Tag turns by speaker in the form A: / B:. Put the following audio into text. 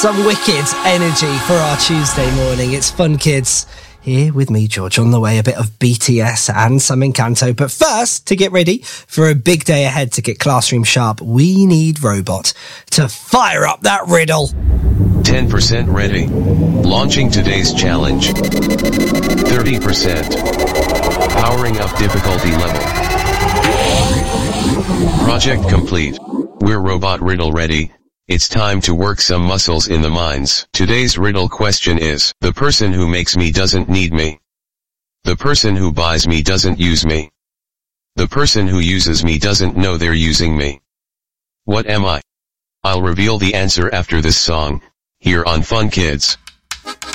A: Some wicked energy for our Tuesday morning. It's Fun Kids here with me, George. On the way, a bit of BTS and some Encanto. But first, to get ready for a big day ahead to get classroom sharp, we need Robot to fire up that riddle.
B: 10% ready. Launching today's challenge. 30%. Powering up difficulty level. Project complete. We're Robot Riddle ready. It's time to work some muscles in the minds. Today's riddle question is, the person who makes me doesn't need me. The person who buys me doesn't use me. The person who uses me doesn't know they're using me. What am I? I'll reveal the answer after this song, here on Fun Kids.